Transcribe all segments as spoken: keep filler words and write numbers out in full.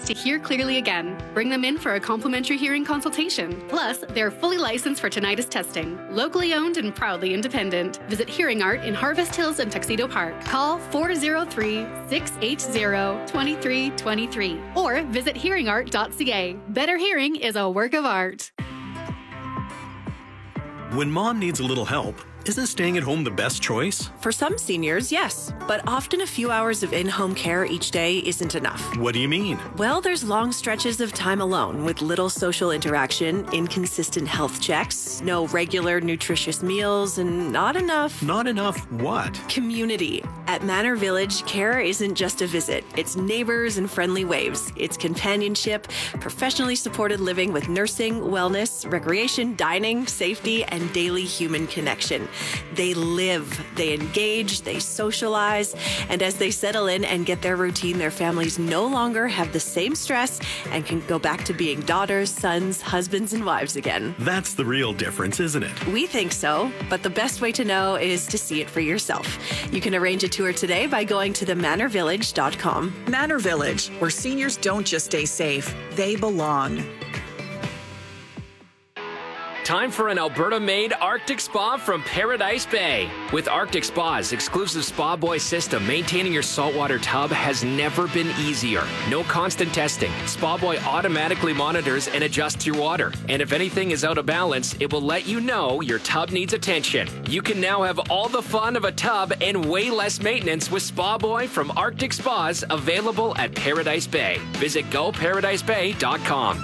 to hear clearly again. Bring them in for a complimentary hearing consultation. Plus, they're fully licensed for tinnitus testing. Locally owned and proudly independent. Visit Hearing Art in Harvest Hills and Tuxedo Park. Call four oh three, six eight zero, two three two three or visit hearing art dot c a. Better hearing is a work of art. When mom needs a little help, isn't staying at home the best choice? For some seniors, yes. But often a few hours of in-home care each day isn't enough. What do you mean? Well, there's long stretches of time alone with little social interaction, inconsistent health checks, no regular nutritious meals, and not enough... Not enough what? Community. At Manor Village, care isn't just a visit. It's neighbors and friendly waves. It's companionship, professionally supported living with nursing, wellness, recreation, dining, safety, and daily human connection. They live, they engage, they socialize, and as they settle in and get their routine, their families no longer have the same stress and can go back to being daughters, sons, husbands, and wives again. That's the real difference, isn't it? We think so, but the best way to know is to see it for yourself. You can arrange a tour today by going to the manor village dot com. Manor Village, where seniors don't just stay safe, they belong. Time for an Alberta-made Arctic Spa from Paradise Bay. With Arctic Spa's exclusive Spa Boy system, maintaining your saltwater tub has never been easier. No constant testing. Spa Boy automatically monitors and adjusts your water. And if anything is out of balance, it will let you know your tub needs attention. You can now have all the fun of a tub and way less maintenance with Spa Boy from Arctic Spas, available at Paradise Bay. Visit go paradise bay dot com.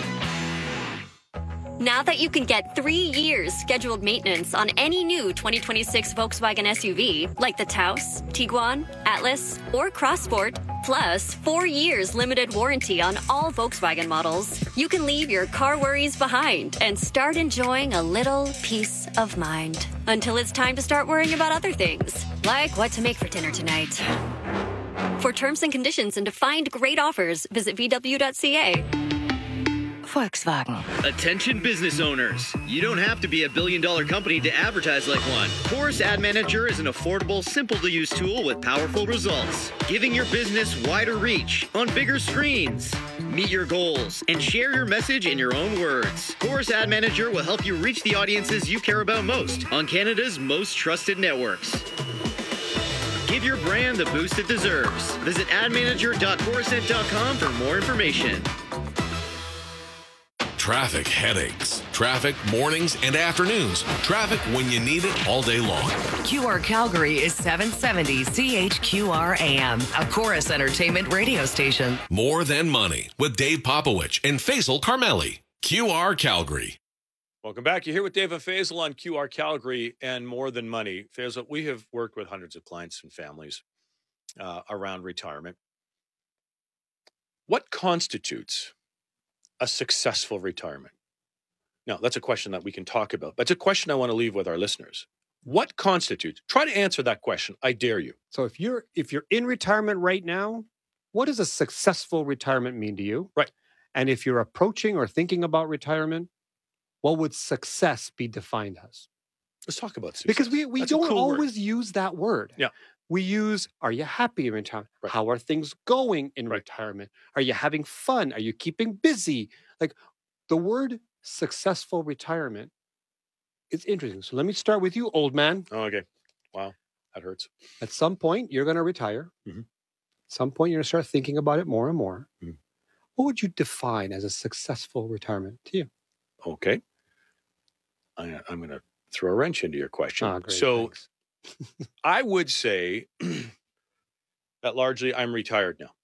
Now that you can get three years scheduled maintenance on any new twenty twenty-six Volkswagen S U V, like the Taos, Tiguan, Atlas, or Crossport, plus four years limited warranty on all Volkswagen models, you can leave your car worries behind and start enjoying a little peace of mind. Until it's time to start worrying about other things, like what to make for dinner tonight. For terms and conditions and to find great offers, visit v w dot c a. Volkswagen. Attention business owners. You don't have to be a billion dollar company to advertise like one. Chorus Ad Manager is an affordable, simple to use tool with powerful results, giving your business wider reach on bigger screens. Meet your goals and share your message in your own words. Chorus Ad Manager will help you reach the audiences you care about most on Canada's most trusted networks. Give your brand the boost it deserves. Visit ad manager dot corusent dot com for more information. Traffic headaches. Traffic mornings and afternoons. Traffic when you need it all day long. Q R Calgary is seven seventy C H Q R A M, a Chorus Entertainment radio station. More Than Money with Dave Popowich and Faisal Carmelli. Q R Calgary. Welcome back. You're here with Dave and Faisal on Q R Calgary and More Than Money. Faisal, we have worked with hundreds of clients and families uh, around retirement. What constitutes a successful retirement? Now, that's a question that we can talk about, but it's a question I want to leave with our listeners. What constitutes? Try to answer that question. I dare you. So if you're if you're in retirement right now, what does a successful retirement mean to you? Right. And if you're approaching or thinking about retirement, what would success be defined as? Let's talk about success. Because we, we That's a don't cool always word. use that word. Yeah. We use, are you happy in retirement? Right. How are things going in Right. retirement? Are you having fun? Are you keeping busy? Like the word successful retirement is interesting. So let me start with you, old man. Oh, okay. Wow. That hurts. At some point, you're going to retire. Mhm. At some point, you're going to start thinking about it more and more. Mhm. What would you define as a successful retirement to you? Okay. I, I'm going to throw a wrench into your question. Ah, great, so thanks. I would say that largely I'm retired now.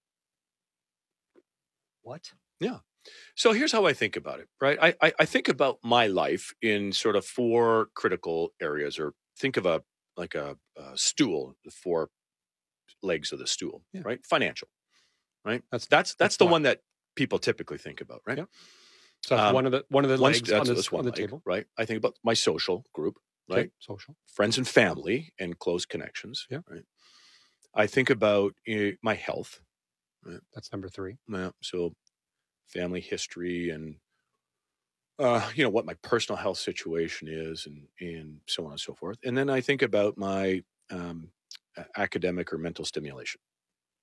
What? Yeah. So here's how I think about it, right? I, I, I think about my life in sort of four critical areas, or think of a like a, a stool, the four legs of the stool, Yeah. right? Financial, right? That's That's that's, that's the one. one that people typically think about, right? Yeah. So that's Um, one of the one of the One- legs that's, on, that's this, one on the leg, table. right? I think about my social group, Okay, right? social. Friends and family and close connections, Yeah. right? I think about uh, my health, That's number three. yeah, so family history and uh, you know what my personal health situation is, and and so on and so forth. And then I think about my um, a- academic or mental stimulation.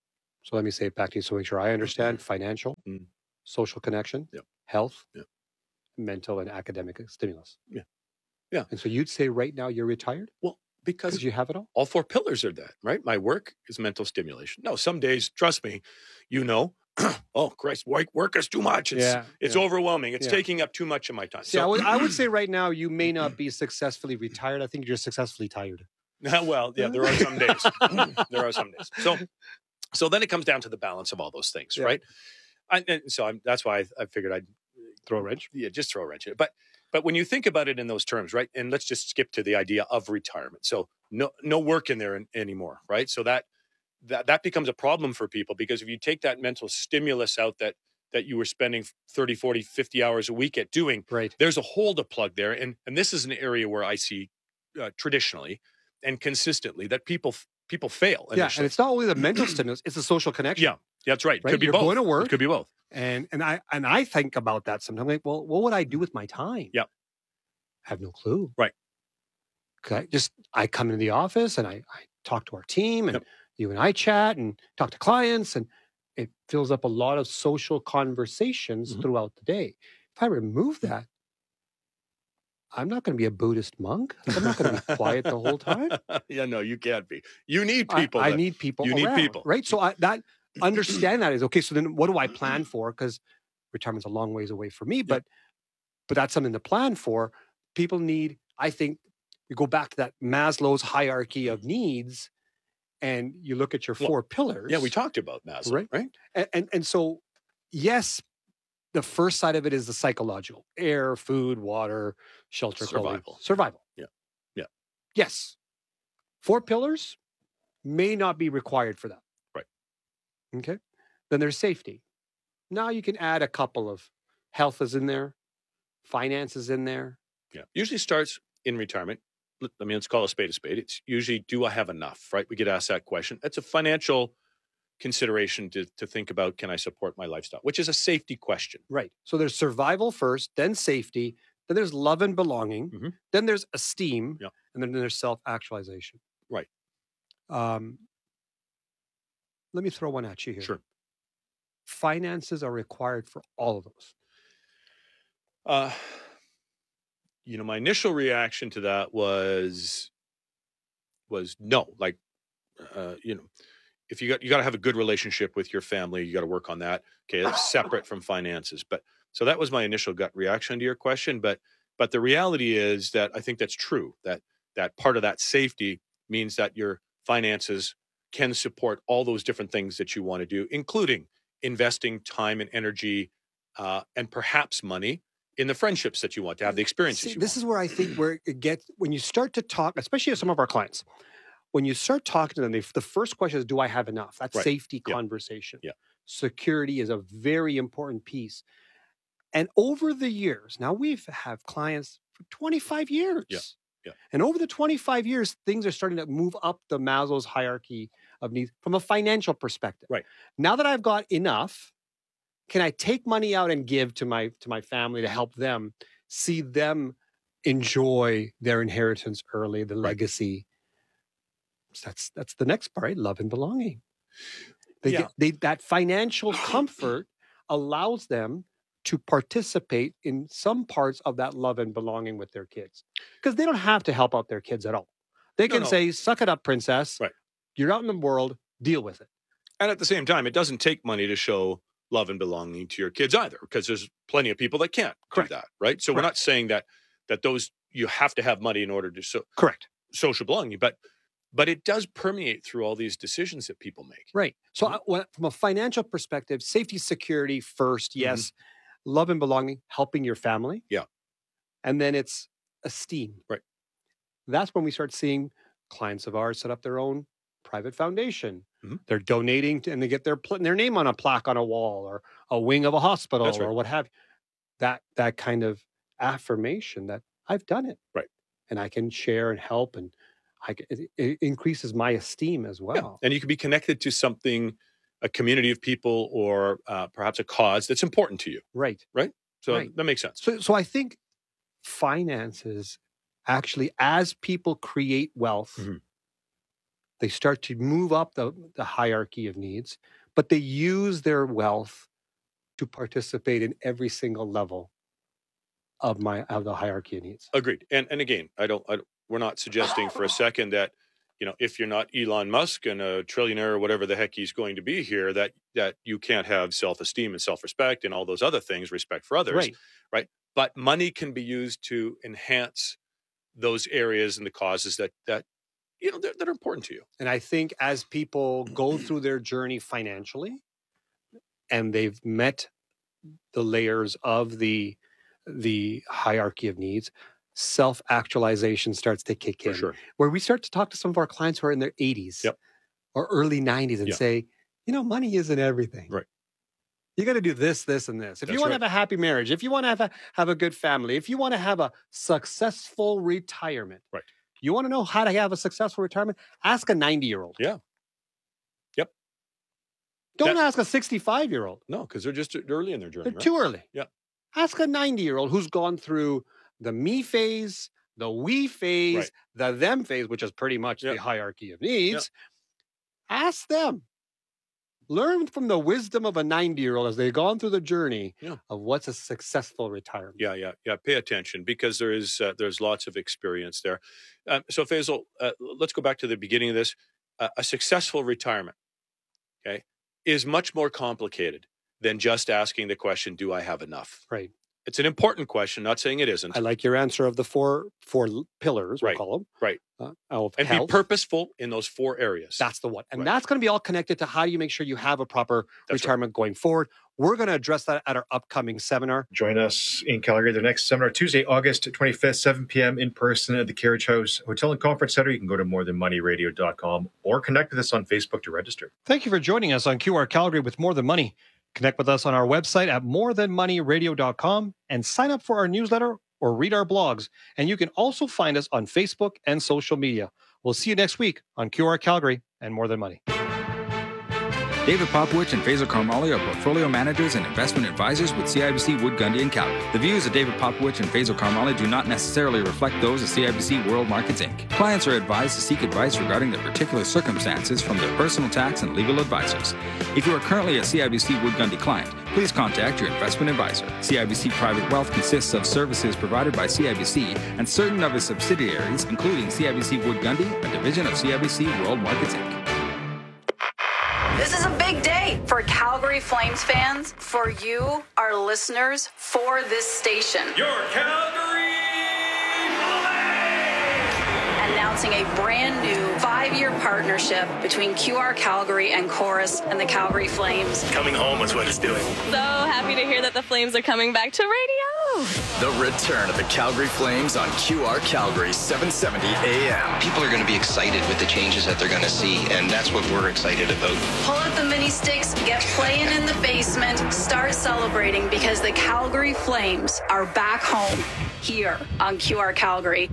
So let me say it back to you so make sure I understand. Financial, Mm. social connection, Yep. health, Yep. mental and academic stimulus. Yeah. Yeah. And so you'd say right now you're retired Well, because because you have it all? all four pillars are that, right? My work is mental stimulation. No, some days, trust me, you know, oh, Christ, work, work is too much. It's, Yeah, it's yeah. overwhelming. It's Yeah. taking up too much of my time. See, I would, I would say right now you may not be successfully retired. I think you're successfully tired. Well, yeah, there are some days. There are some days. So, so then it comes down to the balance of all those things, Yeah. right? I, and so I'm, that's why I, I figured I'd Throw a wrench. yeah, just throw a wrench in it. But but when you think about it in those terms, right? And let's just skip to the idea of retirement. So no no work in there in, anymore, right? So that that that becomes a problem for people because if you take that mental stimulus out that that you were spending thirty, forty, fifty hours a week at doing, Right. there's a hole to plug there. And and this is an area where I see uh, traditionally and consistently that people people fail. Yeah, initially. and it's not only the mental stimulus; it's the social connection. Yeah, that's right. Right? Could be You're both. going to work. It could be both. And and I and I think about that sometimes. Like, well, what would I do with my time? Yeah. I have no clue. Right. Okay. Just I come into the office and I, I talk to our team and Yep. you and I chat and talk to clients and it fills up a lot of social conversations Mhm. throughout the day. If I remove that, I'm not going to be a Buddhist monk. I'm not going to be quiet the whole time. Yeah, no, you can't be. You need I- people. I, that- need people. You need around, people. right? So I, that understand that is okay. So then, what do I plan for? Because retirement's a long ways away for me, but but that's something to plan for. People need. I think we go back to that Maslow's hierarchy of needs, and you look at your Well, four pillars. Yeah, we talked about Maslow, Right. right? and, and and so yes, the first side of it is the psychological: air, food, water, shelter, clothing, Survival. survival. Yeah. Yeah. Yes, four pillars may not be required for that. Right. Okay. Then there's safety. Now you can add a couple of health is in there, finances in there. Yeah. Usually starts in retirement. Let- I mean, let's call a spade a spade. It's usually, do I have enough, right? We get asked that question. That's a financial consideration to, to think about, can I support my lifestyle, which is a safety question. Right. So there's survival first, then safety, then there's love and belonging, Mhm. then there's esteem, Yeah. and then there's self-actualization. Right. Um, let me throw one at you here. Sure. Finances are required for all of those. Uh, you know, my initial reaction to that was, was no, like, uh, you know, if you got, you got to have a good relationship with your family, you got to work on that. Okay. That's separate from finances. But so that was my initial gut reaction to your question. But, but the reality is that I think that's true, that, that part of that safety means that your finances can support all those different things that you want to do, including investing time and energy, uh, and perhaps money in the friendships that you want to have, the experiences See, you this want. is where I think where it gets, when you start to talk, especially with some of our clients, when you start talking to them, they, the first question is, do I have enough? That's Right. safety Yeah. conversation. Yeah. Security is a very important piece. And over the years, now we've have clients for twenty-five years. Yeah. Yeah. And over the twenty-five years, things are starting to move up the Maslow's hierarchy of needs from a financial perspective. Right. Now that I've got enough, can I take money out and give to my to my family to help them see them enjoy their inheritance early, the legacy? So that's that's the next part, right? Love and belonging. They Yeah. get they that financial comfort allows them to participate in some parts of that love and belonging with their kids. Because they don't have to help out their kids at all. They No, can no. say, suck it up, princess. Right. You're out in the world, deal with it. And at the same time, it doesn't take money to show love and belonging to your kids either, because there's plenty of people that can't Correct. do that, right? So we're Correct. not saying that that those you have to have money in order to so Correct. social belonging, but but it does permeate through all these decisions that people make. Right. So I, when, from a financial perspective, safety, security first, yes. Love and belonging, helping your family. Yeah. And then it's esteem. Right. That's when we start seeing clients of ours set up their own private foundation. Mhm. They're donating to, and they get their pl- their name on a plaque on a wall or a wing of a hospital That's right. or what have you. That that kind of affirmation that I've done it. Right. And I can share and help, and I c- it, it increases my esteem as well. And you can be connected to something, a community of people, or uh, perhaps a cause that's important to you. Right. So Right. that makes sense. So, so I think finances actually, as people create wealth, Mhm. they start to move up the, the hierarchy of needs. but they use their wealth to participate in every single level of my of the hierarchy of needs. Agreed. And and again, I don't, I don't we're not suggesting for a second that, you know, if you're not Elon Musk and a trillionaire or whatever the heck he's going to be here, that that you can't have self-esteem and self-respect and all those other things, respect for others, Right. right? But money can be used to enhance those areas and the causes that that you know that, that are important to you. And I think as people go through their journey financially and they've met the layers of the the hierarchy of needs, self-actualization starts to kick For in. sure. Where we start to talk to some of our clients who are in their eighties Yep. or early nineties and Yeah. say, you know, money isn't everything. Right. You got to do this, this, and this. If you That's want right. to have a happy marriage, if you want to have a, have a good family, if you want to have a successful retirement, Right. you want to know how to have a successful retirement, ask a ninety-year-old. Yeah. Yep. Don't That- ask a sixty-five-year-old. No, because they're just early in their journey. They're right? too early. Yeah. Ask a ninety-year-old who's gone through the me phase, the we phase, Right. the them phase, which is pretty much Yep. the hierarchy of needs. Ask them. Learn from the wisdom of a ninety-year-old as they've gone through the journey Yeah. of what's a successful retirement. Yeah, yeah, yeah. Pay attention because there is uh, there's lots of experience there. Um, so, Faisal, uh, let's go back to the beginning of this. Uh, a successful retirement, okay, is much more complicated than just asking the question, "Do I have enough?" Right. It's an important question. Not saying it isn't. I like your answer of the four four l- pillars, we'll Right. call them. Right. Uh, of And health. be purposeful in those four areas. That's the one. And Right. that's going to be all connected to how do you make sure you have a proper That's right. retirement going forward. We're going to address that at our upcoming seminar. Join us in Calgary, the next seminar, Tuesday, August twenty-fifth, seven p.m. in person at the Carriage House Hotel and Conference Center. You can go to more than money radio dot com or connect with us on Facebook to register. Thank you for joining us on Q R Calgary with More Than Money. Connect with us on our website at more than money radio dot com and sign up for our newsletter or read our blogs. And you can also find us on Facebook and social media. We'll see you next week on Q R Calgary and More Than Money. David Popowich and Faisal Karmali are portfolio managers and investment advisors with C I B C Wood Gundy in Calgary. The views of David Popowich and Faisal Karmali do not necessarily reflect those of C I B C World Markets Incorporated. Clients are advised to seek advice regarding their particular circumstances from their personal tax and legal advisors. If you are currently a C I B C Wood Gundy client, please contact your investment advisor. C I B C Private Wealth consists of services provided by C I B C and certain of its subsidiaries, including C I B C Wood Gundy, a division of C I B C World Markets Incorporated. This is a big day for Calgary Flames fans, for you, our listeners, for this station. Your Calgary Announcing a brand new five-year partnership between Q R Calgary and Chorus and the Calgary Flames. Coming home is what it's doing. So happy to hear that the Flames are coming back to radio. The return of the Calgary Flames on Q R Calgary, seven seventy A M. People are going to be excited with the changes that they're going to see, and that's what we're excited about. Pull out the mini sticks, get playing in the basement, start celebrating because the Calgary Flames are back home here on Q R Calgary.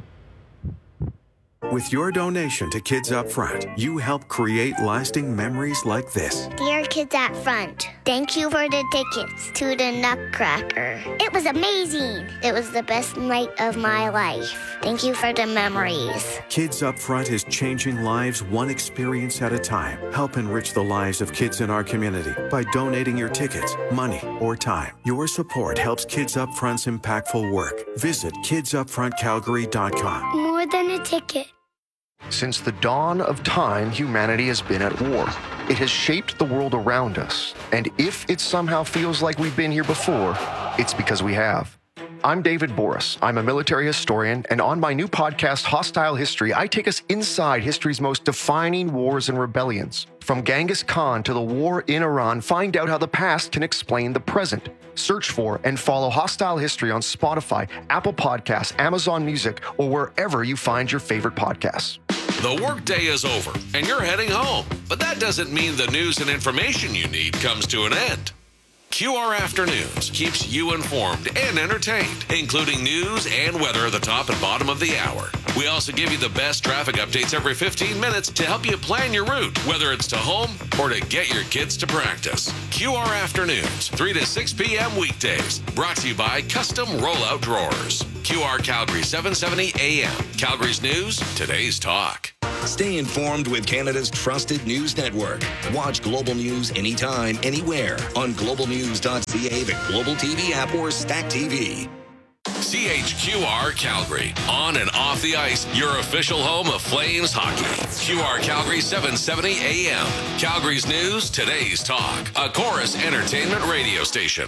With your donation to Kids Up Front, you help create lasting memories like this. Dear Kids Up Front, thank you for the tickets to the Nutcracker. It was amazing. It was the best night of my life. Thank you for the memories. Kids Up Front is changing lives one experience at a time. Help enrich the lives of kids in our community by donating your tickets, money, or time. Your support helps Kids Up Front's impactful work. Visit kids up front calgary dot com. More than a ticket. Since the dawn of time, humanity has been at war. It has shaped the world around us. And if it somehow feels like we've been here before, it's because we have. I'm David Boris. I'm a military historian, and on my new podcast, Hostile History, I take us inside history's most defining wars and rebellions. From Genghis Khan to the war in Iran, find out how the past can explain the present. Search for and follow Hostile History on Spotify, Apple Podcasts, Amazon Music, or wherever you find your favorite podcasts. The workday is over and you're heading home, but that doesn't mean the news and information you need comes to an end. Q R Afternoons keeps you informed and entertained, including news and weather at the top and bottom of the hour. We also give you the best traffic updates every fifteen minutes to help you plan your route, whether it's to home or to get your kids to practice. Q R Afternoons, three to six p.m. weekdays. Brought to you by Custom Rollout Drawers. Q R Calgary, seven seventy A M. Calgary's News, today's talk. Stay informed with Canada's trusted news network. Watch Global News anytime, anywhere on global news dot c a, the Global T V app, or Stack T V. C H Q R Calgary. On and off the ice, your official home of Flames hockey. Q R Calgary seven seventy A M. Calgary's news, today's talk. A Chorus Entertainment radio station.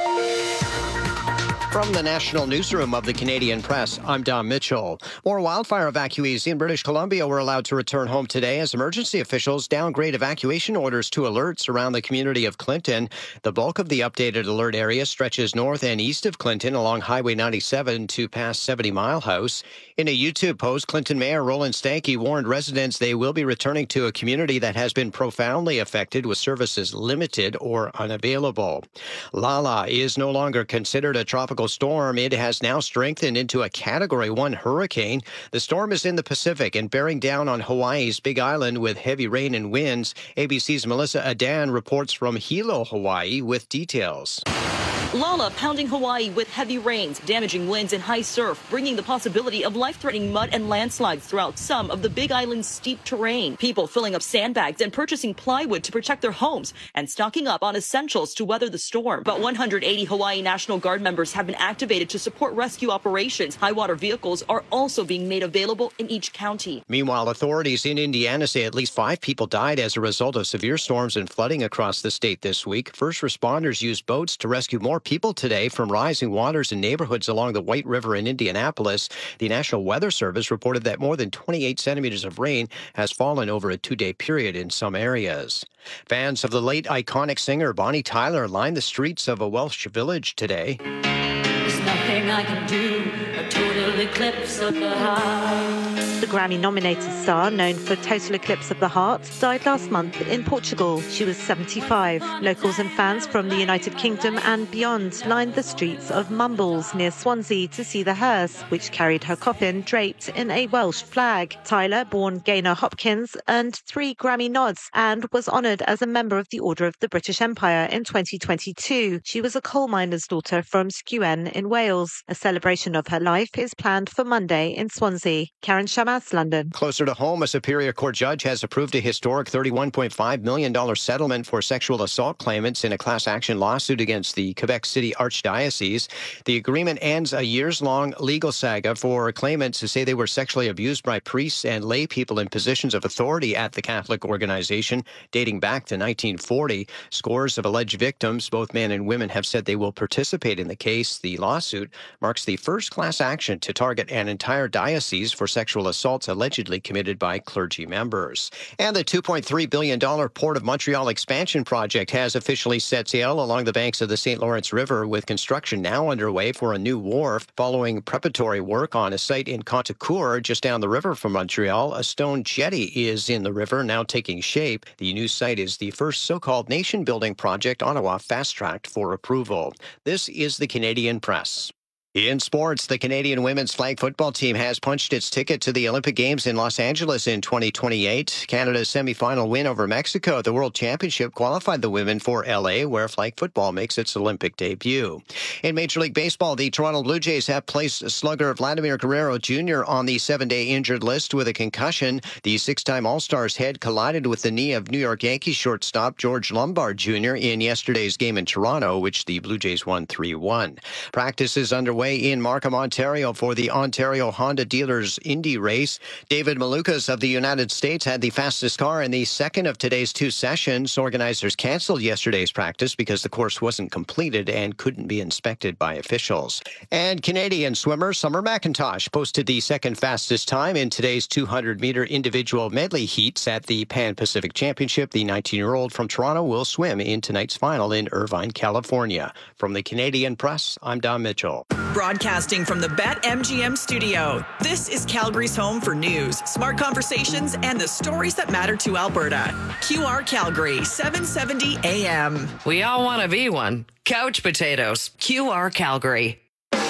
From the National Newsroom of the Canadian Press, I'm Don Mitchell. More wildfire evacuees in British Columbia were allowed to return home today as emergency officials downgrade evacuation orders to alerts around the community of Clinton. The bulk of the updated alert area stretches north and east of Clinton along Highway ninety-seven to past seventy Mile House. In a YouTube post, Clinton Mayor Roland Stanky warned residents they will be returning to a community that has been profoundly affected with services limited or unavailable. Lala is no longer considered a tropical storm. It has now strengthened into a Category one hurricane. The storm is in the Pacific and bearing down on Hawaii's Big Island with heavy rain and winds. A B C's Melissa Adan reports from Hilo, Hawaii with details. Lala pounding Hawaii with heavy rains, damaging winds and high surf, bringing the possibility of life-threatening mud and landslides throughout some of the Big Island's steep terrain. People filling up sandbags and purchasing plywood to protect their homes and stocking up on essentials to weather the storm. But one hundred eighty Hawaii National Guard members have been activated to support rescue operations. High water vehicles are also being made available in each county. Meanwhile, authorities in Indiana say at least five people died as a result of severe storms and flooding across the state this week. First responders used boats to rescue more people today from rising waters in neighborhoods along the White River in Indianapolis. The National Weather Service reported that more than twenty-eight centimeters of rain has fallen over a two-day period in some areas. Fans of the late iconic singer Bonnie Tyler lined the streets of a Welsh village today. There's nothing I can do, a total eclipse of the heart. The Grammy-nominated star, known for Total Eclipse of the Heart, died last month in Portugal. She was seventy-five. Locals and fans from the United Kingdom and beyond lined the streets of Mumbles near Swansea to see the hearse, which carried her coffin draped in a Welsh flag. Tyler, born Gaynor Hopkins, earned three Grammy nods and was honoured as a member of the Order of the British Empire in twenty twenty-two. She was a coal miner's daughter from Skewen in Wales. A celebration of her life is planned for Monday in Swansea. Karen Shamas, London. Closer to home, a Superior Court judge has approved a historic thirty-one point five million dollars settlement for sexual assault claimants in a class action lawsuit against the Quebec City Archdiocese. The agreement ends a years-long legal saga for claimants who say they were sexually abused by priests and lay people in positions of authority at the Catholic organization dating back to nineteen forty. Scores of alleged victims, both men and women, have said they will participate in the case. The lawsuit marks the first class action to target an entire diocese for sexual assault. assaults allegedly committed by clergy members. And the two point three billion dollars Port of Montreal expansion project has officially set sail along the banks of the Saint Lawrence River, with construction now underway for a new wharf. Following preparatory work on a site in Contrecoeur, just down the river from Montreal, a stone jetty is in the river, now taking shape. The new site is the first so-called nation-building project Ottawa fast-tracked for approval. This is the Canadian Press. In sports, the Canadian women's flag football team has punched its ticket to the Olympic Games in Los Angeles in twenty twenty-eight. Canada's semifinal win over Mexico at the World Championship qualified the women for L A, where flag football makes its Olympic debut. In Major League Baseball, the Toronto Blue Jays have placed slugger Vladimir Guerrero Junior on the seven-day injured list with a concussion. The six-time All-Star's head collided with the knee of New York Yankees shortstop George Lombard Junior in yesterday's game in Toronto, which the Blue Jays won three one. Practice is underway in Markham, Ontario for the Ontario Honda Dealers Indy race. David Malukas of the United States had the fastest car in the second of today's two sessions. Organizers canceled yesterday's practice because the course wasn't completed and couldn't be inspected by officials. And Canadian swimmer Summer McIntosh posted the second fastest time in today's two hundred meter individual medley heats at the Pan Pacific Championship. The nineteen-year-old from Toronto will swim in tonight's final in Irvine, California. From the Canadian Press, I'm Don Mitchell. Broadcasting from the BetMGM studio, this is Calgary's home for news, smart conversations, and the stories that matter to Alberta. Q R Calgary, seven seventy A M. We all want to be one. Couch Potatoes, Q R Calgary.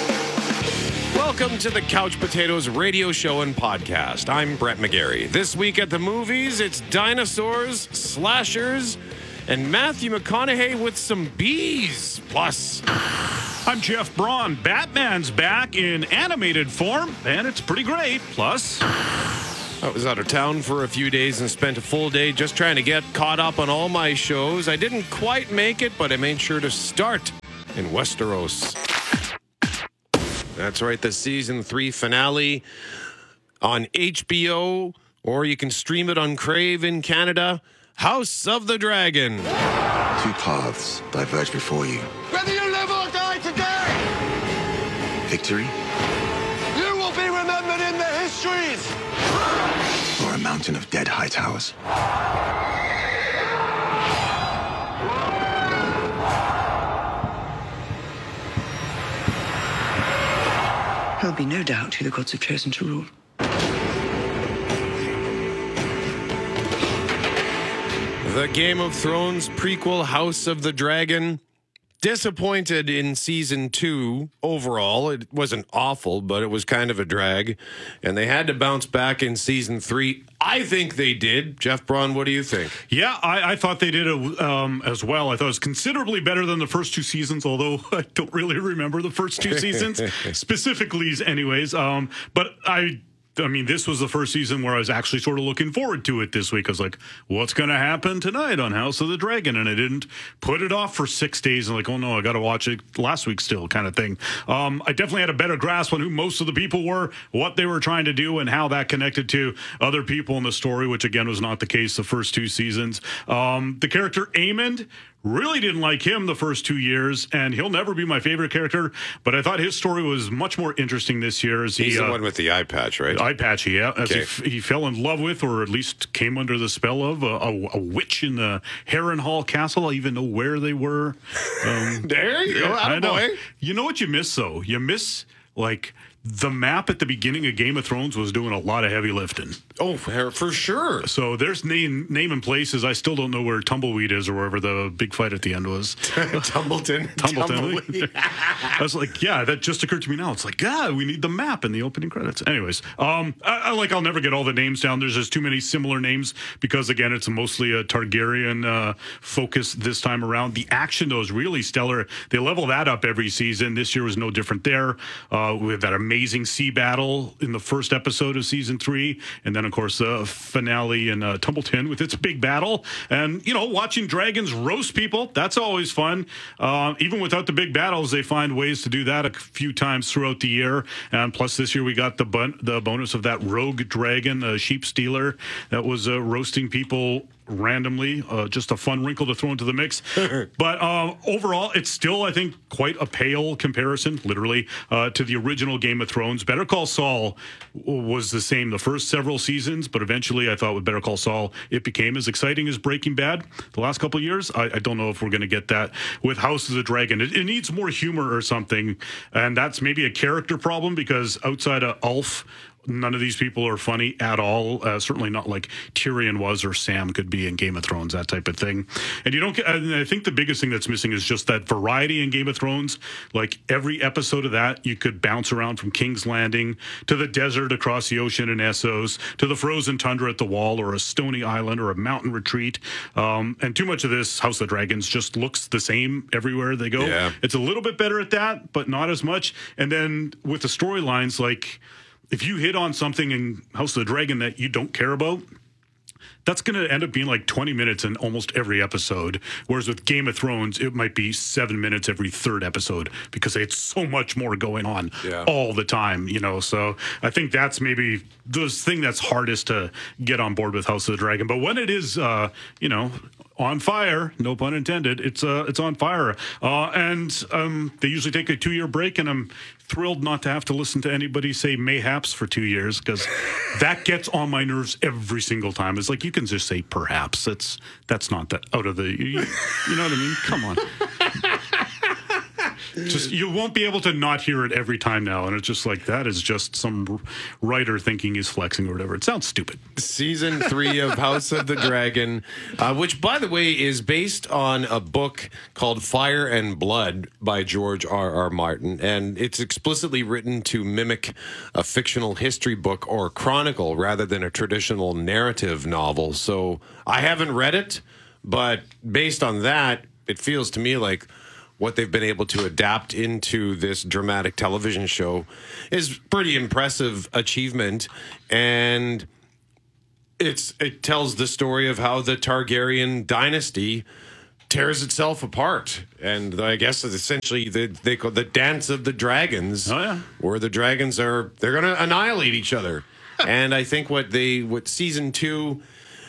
Welcome to the Couch Potatoes radio show and podcast. I'm Brett McGarry. This week at the movies, it's dinosaurs, slashers, and Matthew McConaughey with some bees. Plus, I'm Jeff Braun. Batman's back in animated form, and it's pretty great. Plus, I was out of town for a few days and spent a full day just trying to get caught up on all my shows. I didn't quite make it, but I made sure to start in Westeros. That's right, the season three finale on H B O, or you can stream it on Crave in Canada. House of the Dragon. Two paths diverge before you. Whether you live or die today, Victory you will be remembered in the histories. or a mountain of dead high towers. There'll be no doubt who the gods have chosen to rule. The Game of Thrones prequel, House of the Dragon. Disappointed in season two overall. It wasn't awful, but it was kind of a drag. And they had to bounce back in season three. I think they did. Jeff Braun, what do you think? Yeah, I, I thought they did it um, as well. I thought it was considerably better than the first two seasons, although I don't really remember the first two seasons, specifically anyways. Um, but I... I mean, this was the first season where I was actually sort of looking forward to it this week. I was like, what's going to happen tonight on House of the Dragon? And I didn't put it off for six days and like, oh no, I got to watch it last week still kind of thing. Um, I definitely had a better grasp on who most of the people were, what they were trying to do, and how that connected to other people in the story, which again was not the case the first two seasons. Um, the character Aemond, really didn't like him the first two years, and he'll never be my favorite character, but I thought his story was much more interesting this year. As He's he, the uh, one with the eye patch, right? Eye patch, yeah. As Okay. he, f- he fell in love with, or at least came under the spell of, a, a, a witch in the Harrenhal Castle. I even know where they were. Um, there you go, I know. attaboy. You know what you miss, though? You miss, like... The map at the beginning of Game of Thrones was doing a lot of heavy lifting. Oh, for, for sure. So there's name name and places. I still don't know where Tumbleweed is or wherever the big fight at the end was. Tumbleton. Tumbleton. Tumbleweed. I was like, yeah, that just occurred to me now. It's like, yeah, we need the map in the opening credits. Anyways, um, I, I like I'll never get all the names down. There's just too many similar names because again, it's mostly a Targaryen uh, focus this time around. The action though is really stellar. They level that up every season. This year was no different there. Uh, with that amazing sea battle in the first episode of season three, and then of course the finale in uh, Tumbleton with its big battle. And you know, watching dragons roast people, that's always fun. Uh, even without the big battles, they find ways to do that a few times throughout the year. And plus, this year we got the bon- the bonus of that rogue dragon, a sheep stealer, that was uh, roasting people randomly. Uh, just a fun wrinkle to throw into the mix. But uh, overall, it's still, I think, quite a pale comparison, literally, uh, to the original Game of Thrones. Better Call Saul was the same the first several seasons, but eventually I thought with Better Call Saul, it became as exciting as Breaking Bad the last couple of years. I, I don't know if we're going to get that with House of the Dragon. It, it needs more humor or something, and that's maybe a character problem because outside of Ulf, none of these people are funny at all. Uh, certainly not like Tyrion was or Sam could be in Game of Thrones, that type of thing. And you don't get, and I think the biggest thing that's missing is just that variety in Game of Thrones. Like every episode of that, you could bounce around from King's Landing to the desert across the ocean in Essos to the frozen tundra at the Wall or a stony island or a mountain retreat. Um, and too much of this House of the Dragons just looks the same everywhere they go. Yeah. It's a little bit better at that, but not as much. And then with the storylines, like, if you hit on something in House of the Dragon that you don't care about, that's going to end up being like twenty minutes in almost every episode. Whereas with Game of Thrones, it might be seven minutes every third episode because they had so much more going on Yeah. all the time, you know. So I think that's maybe the thing that's hardest to get on board with House of the Dragon. But when it is, uh, you know, on fire, no pun intended, it's uh, it's on fire. Uh, and um, they usually take a two-year break, and I'm thrilled not to have to listen to anybody say mayhaps for two years because that gets on my nerves every single time. It's like, you can just say perhaps. That's that's not that out of the, you, you know what I mean? Come on. Just you won't be able to not hear it every time now, and it's just like that is just some writer thinking he's flexing or whatever. It sounds stupid. Season three of House of the Dragon, uh, which, by the way, is based on a book called Fire and Blood by George R. R. Martin, and it's explicitly written to mimic a fictional history book or chronicle rather than a traditional narrative novel. So I haven't read it, but based on that, it feels to me like what they've been able to adapt into this dramatic television show is pretty impressive achievement. And it's it tells the story of how the Targaryen dynasty tears itself apart, and I guess it's essentially the they call the dance of the dragons. Oh yeah, where the dragons are they're going to annihilate each other. And I think what they what season two.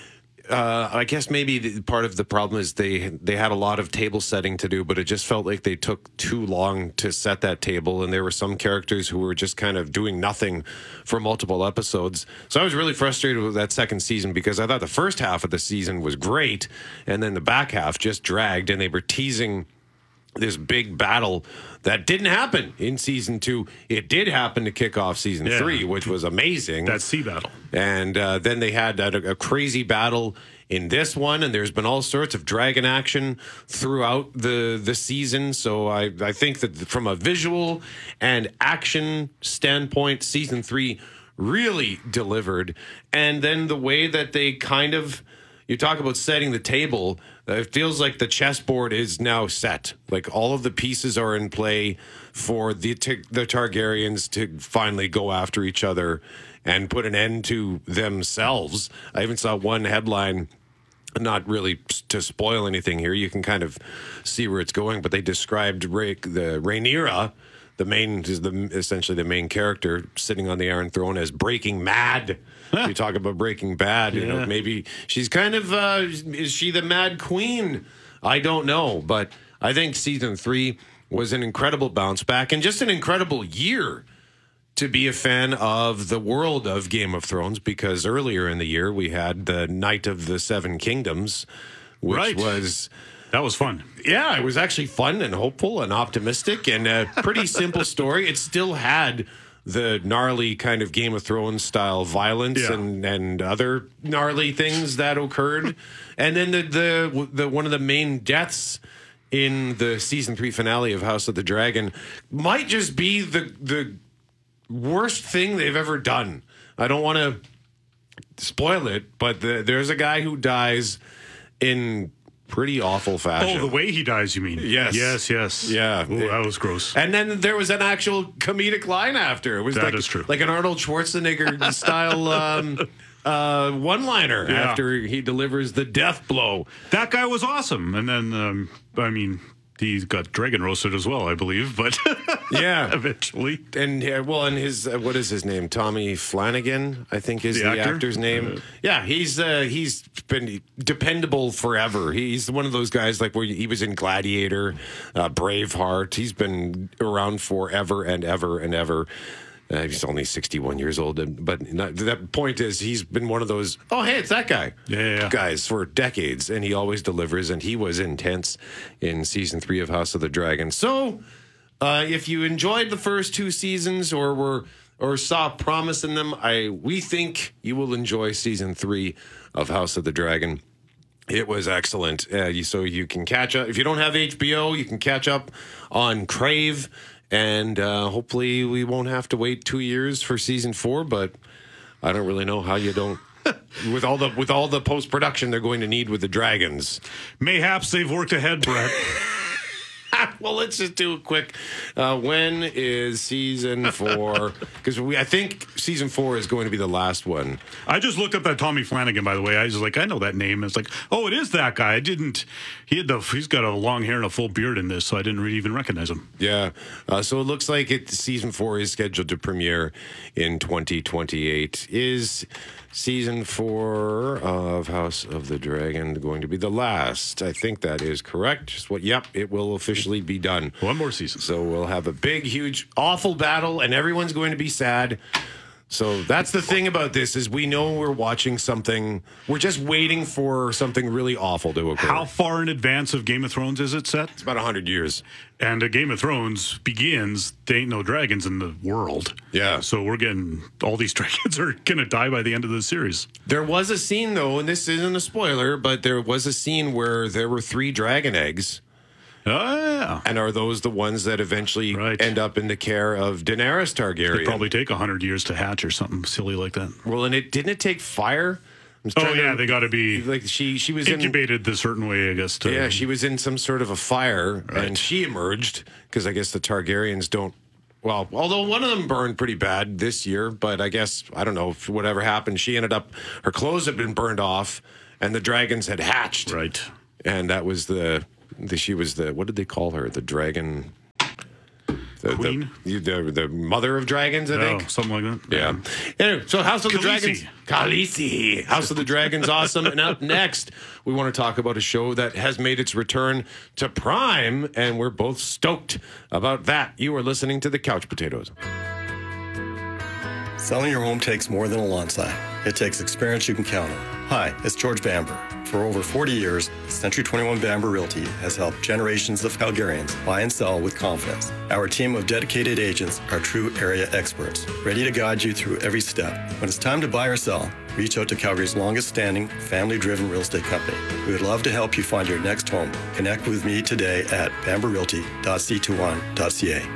Uh, I guess maybe the, part of the problem is they they had a lot of table setting to do, but it just felt like they took too long to set that table, and there were some characters who were just kind of doing nothing for multiple episodes. So I was really frustrated with that second season because I thought the first half of the season was great, and then the back half just dragged, and they were teasing this big battle that didn't happen in season two. It did happen to kick off season yeah. three, which was amazing. That sea battle. And uh, then they had a, a crazy battle in this one, and there's been all sorts of dragon action throughout the, the season. So I, I think that from a visual and action standpoint, season three really delivered. And then the way that they kind of, you talk about setting the table, it feels like the chessboard is now set. Like all of the pieces are in play for the the Targaryens to finally go after each other and put an end to themselves. I even saw one headline, not really to spoil anything here. You can kind of see where it's going, but they described Ra- the Rhaenyra, the main, is the essentially the main character sitting on the Iron Throne, as Breaking Mad. You talk about Breaking Bad, you yeah. know, maybe she's kind of, uh, is she the Mad Queen? I don't know, but I think season three was an incredible bounce back and just an incredible year to be a fan of the world of Game of Thrones, because earlier in the year we had the Night of the Seven Kingdoms, which right. was... That was fun. Yeah, it was actually fun and hopeful and optimistic and a pretty simple story. It still had the gnarly kind of Game of Thrones style violence yeah. and, and other gnarly things that occurred. And then the, the the one of the main deaths in the season three finale of House of the Dragon might just be the the worst thing they've ever done. I don't want to spoil it, but the, there's a guy who dies in pretty awful fashion. Oh, the way he dies, you mean? Yes. Yes, yes. Yeah. Ooh, that was gross. And then there was an actual comedic line after. It was that like, is true. like an Arnold Schwarzenegger style um, uh, one-liner yeah. after he delivers the death blow. That guy was awesome. And then, um, I mean, he got dragon roasted as well, I believe, but yeah, eventually. And uh, well, and his uh, what is his name? Tommy Flanagan, I think is the, the actor? actor's name. Uh, yeah, he's uh, he's been dependable forever. He's one of those guys like where he was in Gladiator, uh, Braveheart. He's been around forever and ever and ever. Uh, he's only sixty-one years old, and, but not, that point is he's been one of those, oh, hey, it's that guy yeah, yeah, yeah. guys for decades, and he always delivers, and he was intense in season three of House of the Dragon. So uh, if you enjoyed the first two seasons or were or saw promise in them, I we think you will enjoy season three of House of the Dragon. It was excellent. Uh, you, so you can catch up. If you don't have H B O, you can catch up on Crave. And uh, hopefully we won't have to wait two years for season four, but I don't really know how you don't. with all the with all the post production they're going to need with the dragons. Mayhaps they've worked ahead, Brett. Well, let's just do it quick. Uh, when is season four? Because we, I think season four is going to be the last one. I just looked up that Tommy Flanagan, by the way. I was like, I know that name. It's like, oh, it is that guy. I didn't. He had the. He's got a long hair and a full beard in this, so I didn't really even recognize him. Yeah. Uh, so it looks like it. Season four is scheduled to premiere in twenty twenty-eight. Is season four of House of the Dragon going to be the last? I think that is correct. Just what? Yep. It will officially be done. One more season. So we'll have a big, huge, awful battle, and everyone's going to be sad. So that's the thing about this is we know we're watching something. We're just waiting for something really awful to occur. How far in advance of Game of Thrones is it set? It's about one hundred years. And uh, Game of Thrones begins, there ain't no dragons in the world. Yeah. So we're getting, all these dragons are going to die by the end of the series. There was a scene, though, and this isn't a spoiler, but there was a scene where there were three dragon eggs. Oh, yeah. And are those the ones that eventually right. end up in the care of Daenerys Targaryen? It'd probably take one hundred years to hatch or something silly like that. Well, and it didn't it take fire? Oh, yeah, to, they got to be like she she was incubated in, the certain way, I guess. To, yeah, she was in some sort of a fire, right. and she emerged because I guess the Targaryens don't Well, although one of them burned pretty bad this year, but I guess, I don't know if whatever happened, she ended up, her clothes had been burned off and the dragons had hatched. Right. And that was the, the she was the, what did they call her? The dragon... The, Queen? The, the, the mother of dragons, I think. Oh, something like that. Yeah. Anyway, so House of the Khaleesi. Dragons. Khaleesi. House of the Dragons, awesome. And up next, we want to talk about a show that has made its return to Prime, and we're both stoked about that. You are listening to The Couch Potatoes. Selling your home takes more than a lawn sign. It takes experience you can count on. Hi, it's George Bamber. For over forty years, Century twenty-one Bamber Realty has helped generations of Calgarians buy and sell with confidence. Our team of dedicated agents are true area experts, ready to guide you through every step. When it's time to buy or sell, reach out to Calgary's longest-standing, family-driven real estate company. We would love to help you find your next home. Connect with me today at bamber realty dot c twenty-one dot c a.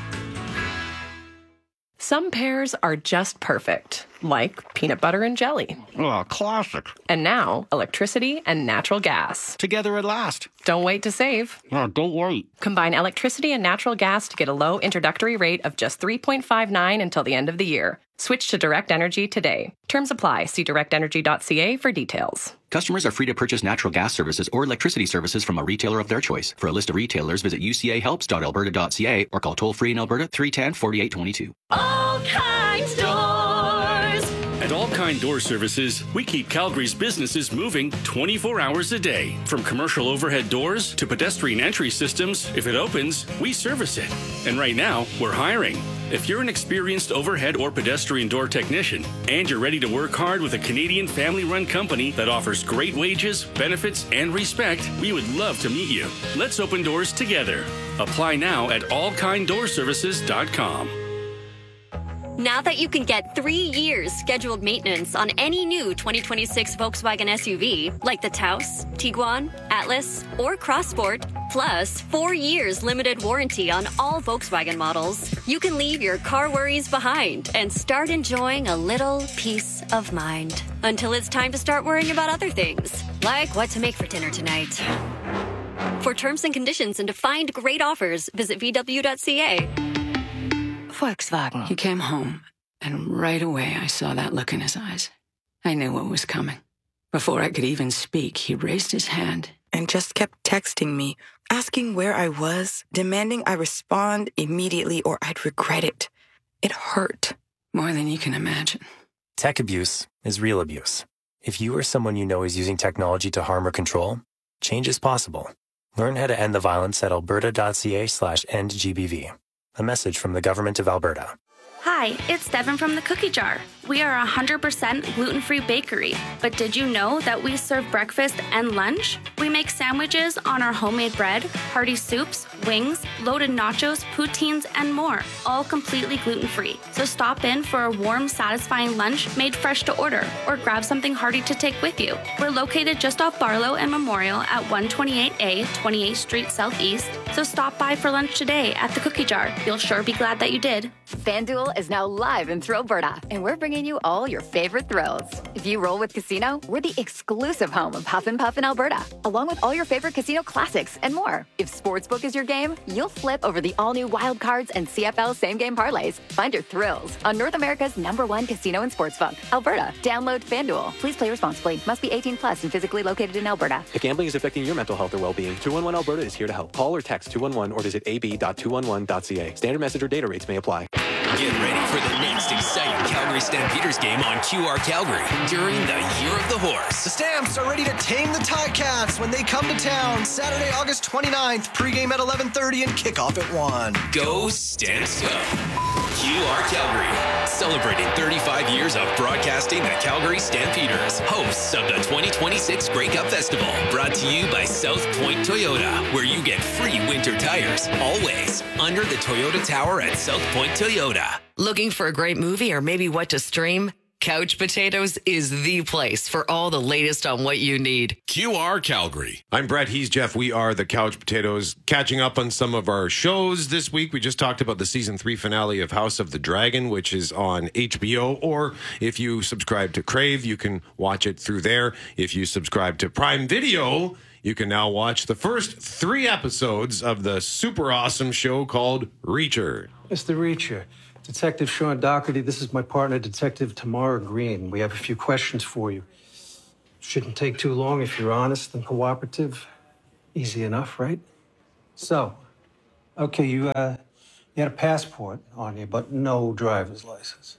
Some pairs are just perfect, like peanut butter and jelly. Oh, classic. And now, electricity and natural gas. Together at last. Don't wait to save. Oh, don't wait. Combine electricity and natural gas to get a low introductory rate of just three point five nine until the end of the year. Switch to Direct Energy today. Terms apply. See direct energy dot c a for details. Customers are free to purchase natural gas services or electricity services from a retailer of their choice. For a list of retailers, visit u c a helps dot alberta dot c a or call toll-free in Alberta three one zero, four eight two two. All Kinds Doors. At All Kind Door Services, we keep Calgary's businesses moving twenty-four hours a day. From commercial overhead doors to pedestrian entry systems, if it opens, we service it. And right now, we're hiring. If you're an experienced overhead or pedestrian door technician and you're ready to work hard with a Canadian family-run company that offers great wages, benefits, and respect, we would love to meet you. Let's open doors together. Apply now at all kind door services dot com. Now that you can get three years scheduled maintenance on any new twenty twenty-six Volkswagen S U V, like the Taos, Tiguan, Atlas, or Crossport, plus four years limited warranty on all Volkswagen models, you can leave your car worries behind and start enjoying a little peace of mind. Until it's time to start worrying about other things, like what to make for dinner tonight. For terms and conditions and to find great offers, visit v w dot c a. Volkswagen. He came home, and right away I saw that look in his eyes. I knew what was coming. Before I could even speak, he raised his hand and just kept texting me, asking where I was, demanding I respond immediately or I'd regret it. It hurt. More than you can imagine. Tech abuse is real abuse. If you or someone you know is using technology to harm or control, change is possible. Learn how to end the violence at alberta dot c a slash end g b v. A message from the Government of Alberta. Hi, it's Devin from the Cookie Jar. We are a one hundred percent gluten-free bakery, but did you know that we serve breakfast and lunch? We make sandwiches on our homemade bread, hearty soups, wings, loaded nachos, poutines, and more, all completely gluten-free. So stop in for a warm, satisfying lunch made fresh to order, or grab something hearty to take with you. We're located just off Barlow and Memorial at one twenty-eight A, twenty-eighth Street Southeast, so stop by for lunch today at the Cookie Jar. You'll sure be glad that you did. FanDuel is now live in Thrillberta, and we're bringing you all your favorite thrills. If you roll with Casino, we're the exclusive home of Huff and Puff in Alberta, along with all your favorite casino classics and more. If Sportsbook is your game, you'll flip over the all-new Wild Cards and C F L same-game parlays. Find your thrills on North America's number one casino and sportsbook, Alberta. Download FanDuel. Please play responsibly. Must be eighteen plus and physically located in Alberta. If gambling is affecting your mental health or well-being, two one one Alberta is here to help. Call or text two one one or visit a b dot two one one dot c a. Standard message or data rates may apply. Get ready for the next exciting Calgary Stampeders game on Q R Calgary during the Year of the Horse. The Stamps are ready to tame the Ticats when they come to town Saturday, August twenty-ninth. Pregame at eleven thirty and kickoff at one. Go Stamps go! Q R Calgary, celebrating thirty-five years of broadcasting the Calgary Stampeders, hosts of the twenty twenty-six Grey Cup Festival. Brought to you by South Point Toyota, where you get free winter tires, always under the Toyota Tower at South Point Toyota. Looking for a great movie or maybe what to stream? Couch Potatoes is the place for all the latest on what you need. Q R Calgary. I'm Brett. He's Jeff. We are the Couch Potatoes. Catching up on some of our shows this week. We just talked about the season three finale of House of the Dragon, which is on H B O. Or if you subscribe to Crave, you can watch it through there. If you subscribe to Prime Video, you can now watch the first three episodes of the super awesome show called Reacher. Mister Reacher, Detective Sean Doherty, this is my partner, Detective Tamara Green. We have a few questions for you. Shouldn't take too long if you're honest and cooperative. Easy enough, right? So, okay, you, uh, you had a passport on you, but no driver's license.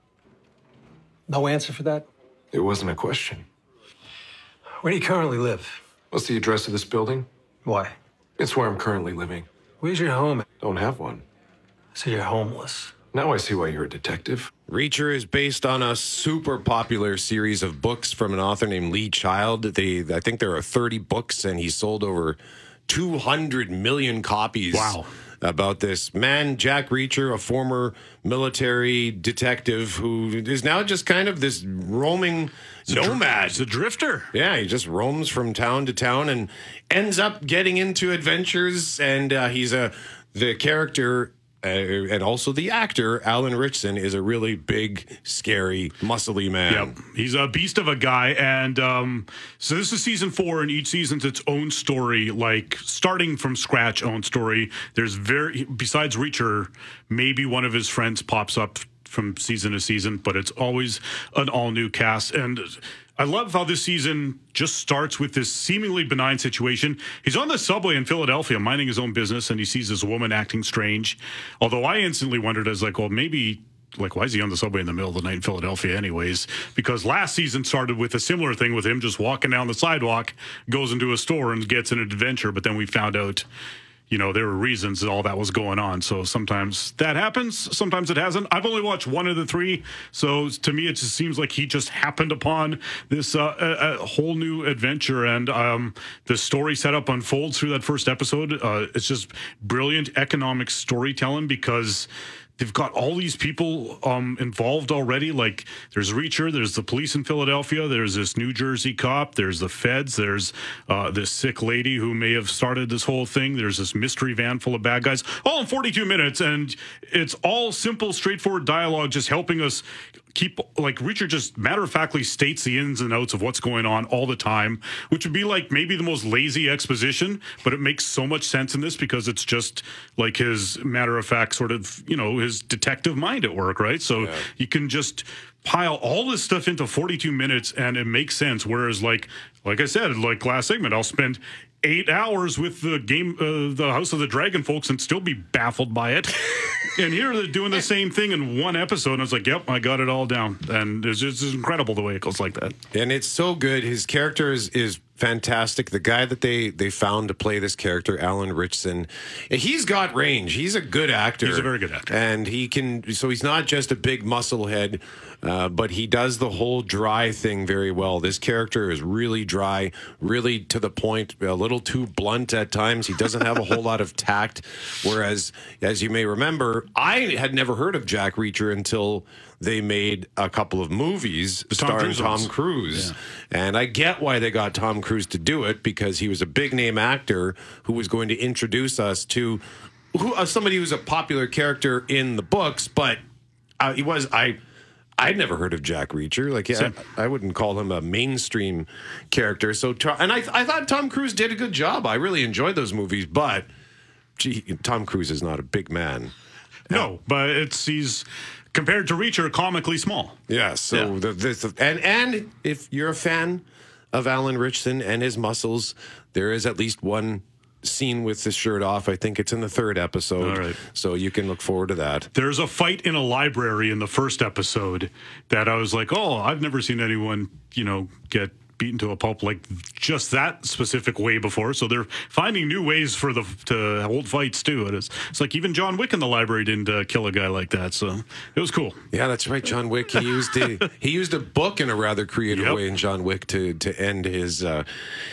No answer for that? It wasn't a question. Where do you currently live? What's the address of this building? Why? It's where I'm currently living. Where's your home? Don't have one. So you're homeless. Now I see why you're a detective. Reacher is based on a super popular series of books from an author named Lee Child. They, I think there are thirty books, and he sold over two hundred million copies. Wow. About this man, Jack Reacher, a former military detective who is now just kind of this roaming nomad. He's a drifter. Yeah, he just roams from town to town and ends up getting into adventures. And uh, he's a the character. Uh, and also the actor, Alan Ritchson, is a really big, scary, muscly man. Yep. He's a beast of a guy. And um, so this is season four, and each season's its own story, like starting from scratch, own story. There's very, besides Reacher, maybe one of his friends pops up from season to season, but it's always an all-new cast. And I love how this season just starts with this seemingly benign situation. He's on the subway in Philadelphia minding his own business, and he sees this woman acting strange. Although I instantly wondered, I was like, well, maybe, like, why is he on the subway in the middle of the night in Philadelphia anyways? Because last season started with a similar thing with him just walking down the sidewalk, goes into a store and gets an adventure. But then we found out, you know, there were reasons that all that was going on. So sometimes that happens. Sometimes it hasn't. I've only watched one of the three. So to me, it just seems like he just happened upon this uh, a, a whole new adventure. And um, the story setup unfolds through that first episode. Uh, it's just brilliant economic storytelling because they've got all these people um, involved already. Like, there's Reacher, there's the police in Philadelphia, there's this New Jersey cop, there's the feds, there's uh, this sick lady who may have started this whole thing, there's this mystery van full of bad guys, all in forty-two minutes, and it's all simple, straightforward dialogue just helping us keep, like, Reacher just matter-of-factly states the ins and outs of what's going on all the time, which would be like maybe the most lazy exposition, but it makes so much sense in this because it's just like his matter-of-fact sort of, you know, his detective mind at work, right? So yeah. You can just pile all this stuff into forty-two minutes and it makes sense. Whereas, like, like I said, like last segment, I'll spend eight hours with the game, uh, the House of the Dragon folks, and still be baffled by it. And here they're doing the same thing in one episode, and I was like, "Yep, I got it all down." And it's just it's incredible the way it goes like that. And it's so good. His character is, is fantastic. The guy that they they found to play this character, Alan Ritchson, he's got range. He's a good actor. He's a very good actor, and he can. So he's not just a big muscle head, uh, but he does the whole dry thing very well. This character is really dry, really to the point, a little too blunt at times. He doesn't have a whole lot of tact. Whereas, as you may remember, I had never heard of Jack Reacher until they made a couple of movies the starring Tom Cruise, Tom Cruise. Yeah. And I get why they got Tom Cruise to do it, because he was a big name actor who was going to introduce us to who, uh, somebody who's a popular character in the books, but uh, he was, I, I'd never heard of Jack Reacher. Like, yeah, I, I wouldn't call him a mainstream character. So, and I, I thought Tom Cruise did a good job. I really enjoyed those movies, but gee, Tom Cruise is not a big man. No, but it's, he's, compared to Reacher, comically small. Yeah, so yeah. The, the, and and if you're a fan of Alan Ritchson and his muscles, there is at least one scene with the shirt off. I think it's in the third episode. All right. So you can look forward to that. There's a fight in a library in the first episode that I was like, oh, I've never seen anyone, you know, get beaten to a pulp like just that specific way before. So they're finding new ways for the to hold fights too. It is, it's like even John Wick in the library didn't uh, kill a guy like that. So it was cool. Yeah, that's right. John Wick. He used a, he used a book in a rather creative yep. way in John Wick to to end his uh,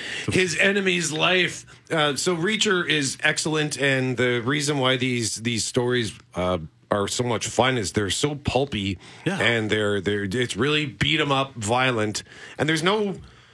his enemy's life. Uh, so Reacher is excellent, and the reason why these these stories Uh, are so much fun is they're so pulpy, yeah. and they're they're it's really beat 'em up, violent, and there's no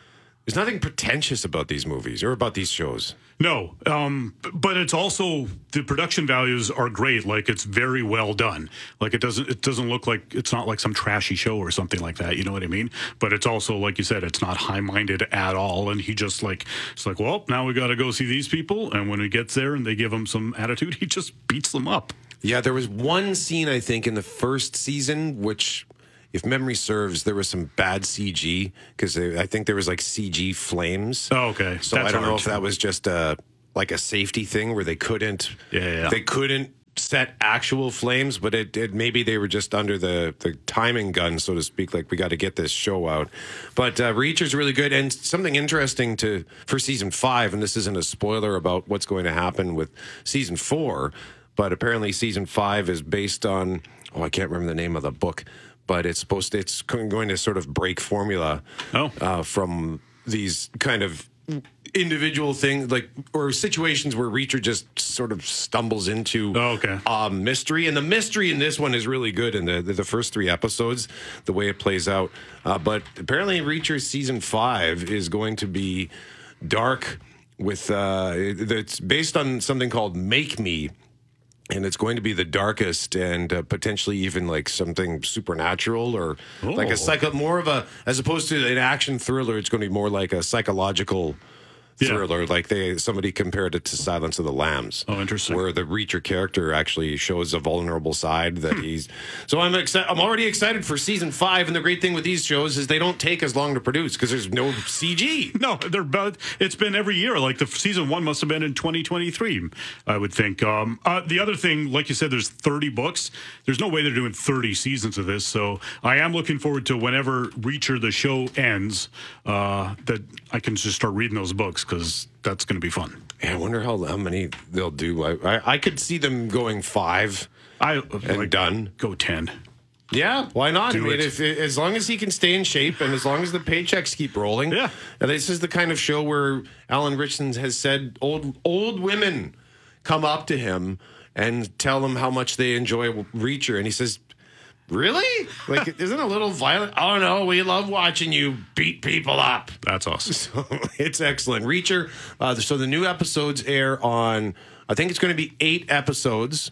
There's nothing pretentious about these movies or about these shows. No, um, but it's also the production values are great. Like it's very well done. Like it doesn't it doesn't look like it's not like some trashy show or something like that. You know what I mean? But it's also like you said, it's not high minded at all. And he just like it's like, well, now we got to go see these people. And when he gets there and they give him some attitude, he just beats them up. Yeah, there was one scene I think in the first season which, if memory serves, there was some bad C G because I think there was like C G flames. Oh, okay. So That's I don't know hard if to- that was just a like a safety thing where they couldn't, yeah, yeah. they couldn't set actual flames, but it, it maybe they were just under the the timing gun, so to speak. Like we got to get this show out. But uh, Reacher's really good, and something interesting to for season five. And this isn't a spoiler about what's going to happen with season four, but apparently season five is based on oh I can't remember the name of the book. But it's supposed to, it's going to sort of break formula oh. uh, from these kind of individual things, like or situations where Reacher just sort of stumbles into oh, okay. um, mystery. And the mystery in this one is really good in the the, the first three episodes, the way it plays out. Uh, but apparently, Reacher season five is going to be dark. With uh, it, it's based on something called Make Me. And it's going to be the darkest and uh, potentially even like something supernatural or oh. like a psycho, more of a, as opposed to an action thriller, it's going to be more like a psychological thriller. Yeah. Like they, somebody compared it to Silence of the Lambs. Oh, interesting. Where the Reacher character actually shows a vulnerable side that he's, so I'm excited. I'm already excited for season five. And the great thing with these shows is they don't take as long to produce because there's no C G. No, they're about, it's been every year. Like the season one must have been in twenty twenty-three, I would think. Um, uh, the other thing, like you said, there's thirty books. There's no way they're doing thirty seasons of this. So I am looking forward to whenever Reacher, the show ends, uh, that I can just start reading those books because that's going to be fun. Yeah, I wonder how, how many they'll do. I, I, I could see them going five I, and like, done. Go ten. Yeah, why not? Do I mean, it. if, as long as he can stay in shape and as long as the paychecks keep rolling. Yeah. And this is the kind of show where Alan Ritchson has said old old women come up to him and tell him how much they enjoy Reacher. And he says, really? Like, isn't it a little violent? Oh, no, we love watching you beat people up. That's awesome. So it's excellent. Reacher, uh, so the new episodes air on, I think it's going to be eight episodes.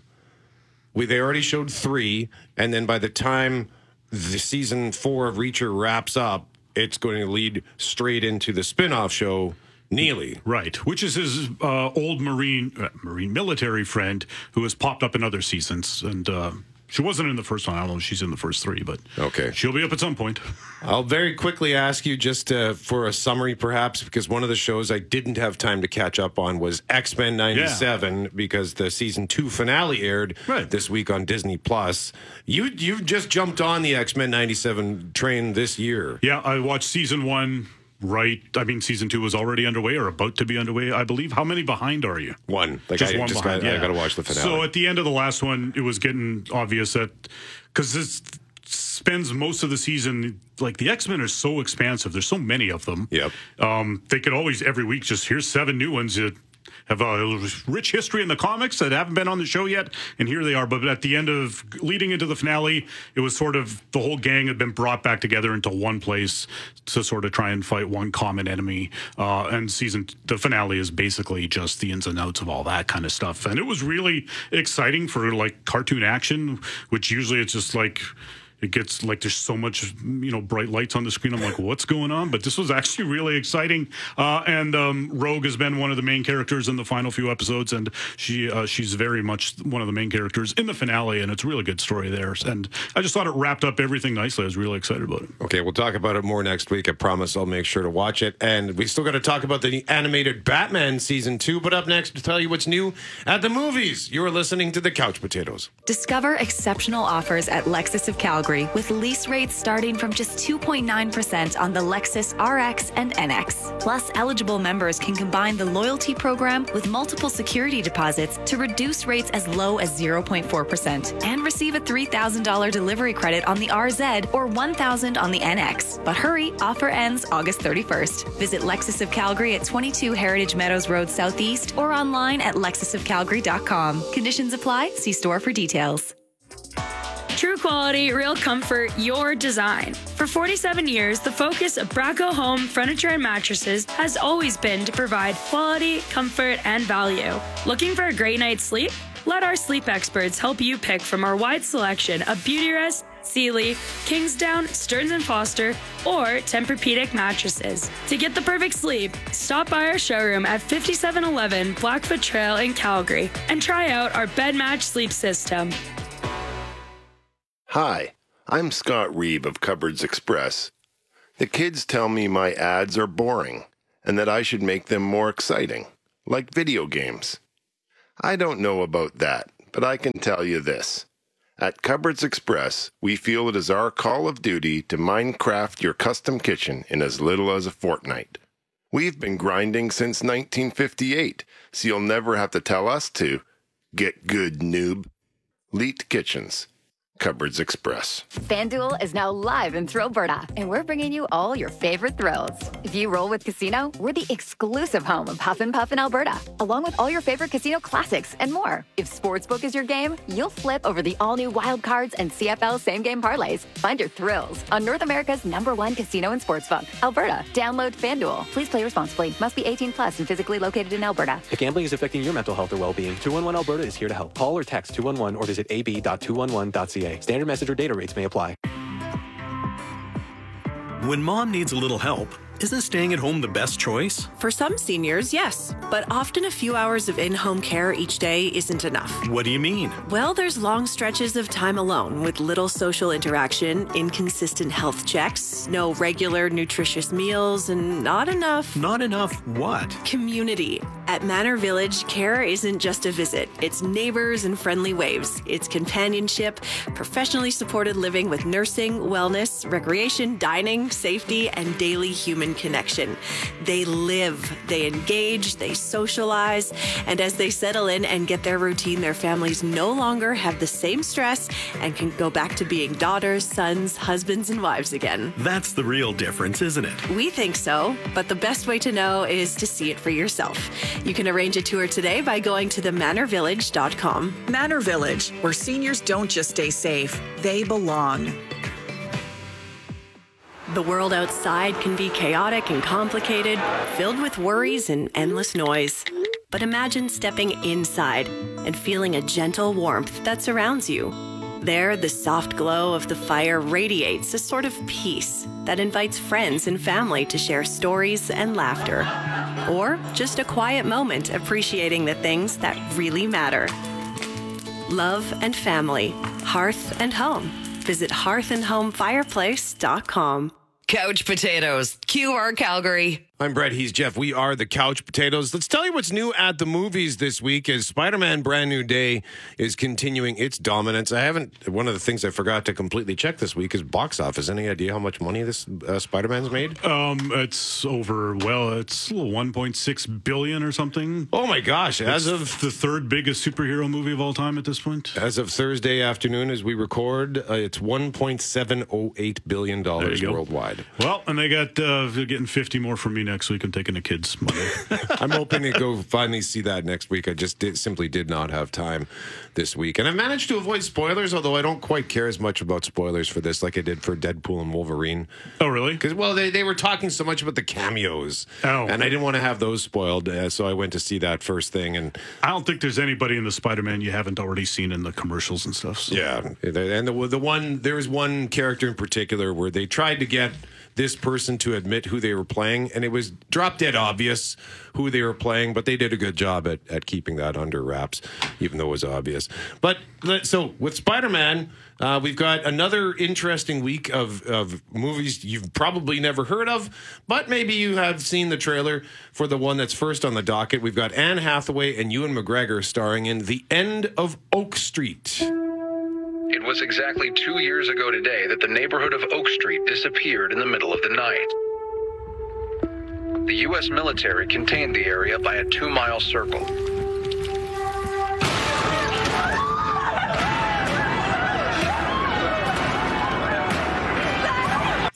We, they already showed three, and then by the time the season four of Reacher wraps up, it's going to lead straight into the spin-off show, Neely. Right, which is his uh, old Marine, uh, Marine military friend who has popped up in other seasons, and uh, she wasn't in the first one. I don't know if she's in the first three, but okay, she'll be up at some point. I'll very quickly ask you just uh, for a summary, perhaps, because one of the shows I didn't have time to catch up on was X-Men ninety-seven, yeah. because the season two finale aired right. this week on Disney Plus. You you've just jumped on the X-Men ninety-seven train this year. Yeah, I watched season one. Right, I mean, season two was already underway or about to be underway, I believe. How many behind are you? One. Like just I one just behind. Got, yeah. I got to watch the finale. So at the end of the last one, it was getting obvious that because this spends most of the season, like the X-Men are so expansive. There's so many of them. Yep. Um, they could always every week just here's seven new ones that have a rich history in the comics that haven't been on the show yet, and here they are. But at the end of leading into the finale, it was sort of the whole gang had been brought back together into one place to sort of try and fight one common enemy. Uh, and season the finale is basically just the ins and outs of all that kind of stuff, and it was really exciting for like cartoon action, which usually it's just like. It gets like there's so much, you know, bright lights on the screen. I'm like, what's going on? But this was actually really exciting. Uh, and um, Rogue has been one of the main characters in the final few episodes, and she uh, she's very much one of the main characters in the finale, and it's a really good story there. And I just thought it wrapped up everything nicely. I was really excited about it. Okay, we'll talk about it more next week. I promise I'll make sure to watch it. And we still got to talk about the animated Batman season two. But up next to tell you what's new at the movies. You are listening to the Couch Potatoes. Discover exceptional offers at Lexus of Calgary with lease rates starting from just two point nine percent on the Lexus R X and N X. Plus, eligible members can combine the loyalty program with multiple security deposits to reduce rates as low as zero point four percent and receive a three thousand dollars delivery credit on the R Z or one thousand dollars on the N X. But hurry, offer ends August thirty-first. Visit Lexus of Calgary at twenty-two Heritage Meadows Road Southeast or online at lexus of calgary dot com. Conditions apply. See store for details. True quality, real comfort, your design. For forty-seven years, the focus of Braco Home Furniture and Mattresses has always been to provide quality, comfort, and value. Looking for a great night's sleep? Let our sleep experts help you pick from our wide selection of Beautyrest, Sealy, Kingsdown, Stearns and Foster, or Tempur-Pedic mattresses. To get the perfect sleep, stop by our showroom at fifty-seven eleven Blackfoot Trail in Calgary and try out our bed match sleep system. Hi, I'm Scott Reeve of Cupboards Express. The kids tell me my ads are boring and that I should make them more exciting, like video games. I don't know about that, but I can tell you this. At Cupboards Express, we feel it is our call of duty to Minecraft your custom kitchen in as little as a fortnight. We've been grinding since nineteen fifty-eight, so you'll never have to tell us to. Get good, noob. Leet Kitchens. Cupboards Express. FanDuel is now live in Thrillberta, and we're bringing you all your favorite thrills. If you roll with Casino, we're the exclusive home of Huff and Puff in Alberta, along with all your favorite casino classics and more. If Sportsbook is your game, you'll flip over the all-new Wild Cards and C F L same-game parlays. Find your thrills on North America's number one casino and sportsbook, Alberta. Download FanDuel. Please play responsibly. Must be eighteen plus and physically located in Alberta. If gambling is affecting your mental health or well-being, two one one Alberta is here to help. Call or text two one one or visit a b dot two one one dot c a. Standard message or data rates may apply. When mom needs a little help, isn't staying at home the best choice? For some seniors, yes. But often a few hours of in-home care each day isn't enough. What do you mean? Well, there's long stretches of time alone with little social interaction, inconsistent health checks, no regular nutritious meals, and not enough... Not enough what? Community. At Manor Village, care isn't just a visit. It's neighbors and friendly waves. It's companionship, professionally supported living with nursing, wellness, recreation, dining, safety, and daily human connection. They live, they engage, they socialize, and as they settle in and get their routine, their families no longer have the same stress and can go back to being daughters, sons, husbands, and wives again. That's the real difference, isn't it? We think so, but the best way to know is to see it for yourself. You can arrange a tour today by going to the manor village dot com. Manor Village, where seniors don't just stay safe, they belong. The world outside can be chaotic and complicated, filled with worries and endless noise. But imagine stepping inside and feeling a gentle warmth that surrounds you. There, the soft glow of the fire radiates a sort of peace that invites friends and family to share stories and laughter. Or just a quiet moment appreciating the things that really matter. Love and family, hearth and home. Visit hearth and home fireplace dot com. Couch Potatoes, Q R Calgary. I'm Brett, he's Jeff. We are the Couch Potatoes. Let's tell you what's new at the movies this week as Spider-Man Brand New Day is continuing its dominance. I haven't, one of the things I forgot to completely check this week is box office. Any idea how much money this uh, Spider-Man's made? Um, it's over, well, it's one point six billion or something. Oh my gosh. As it's of the third biggest superhero movie of all time at this point. As of Thursday afternoon as we record, uh, it's one point seven oh eight billion dollars worldwide. Well, and they got, uh, they're getting fifty more from me next week. I'm taking the kids Monday. I'm hoping to go finally see that next week. I just did, simply did not have time this week. And I managed to avoid spoilers, although I don't quite care as much about spoilers for this like I did for Deadpool and Wolverine. Oh, really? Because, well, they, they were talking so much about the cameos. Oh. And I didn't want to have those spoiled, uh, so I went to see that first thing. And I don't think there's anybody in the Spider-Man you haven't already seen in the commercials and stuff. So. Yeah. And the, the one, there was one character in particular where they tried to get this person to admit who they were playing, and it was drop dead obvious who they were playing, but they did a good job at, at keeping that under wraps, even though it was obvious. But so with Spider-Man, uh, we've got another interesting week of, of movies you've probably never heard of, but maybe you have seen the trailer for the one that's first on the docket. We've got Anne Hathaway and Ewan McGregor starring in The End of Oak Street. It was exactly two years ago today that the neighborhood of Oak Street disappeared in the middle of the night. The U S military contained the area by a two-mile circle.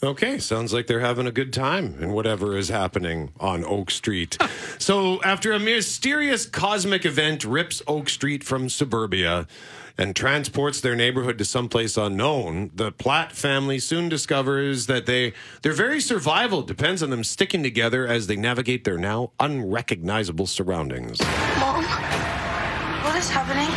Okay, sounds like they're having a good time in whatever is happening on Oak Street. So, after a mysterious cosmic event rips Oak Street from suburbia and transports their neighborhood to someplace unknown, the Platt family soon discovers that they their very survival depends on them sticking together as they navigate their now unrecognizable surroundings. Mom, what is happening?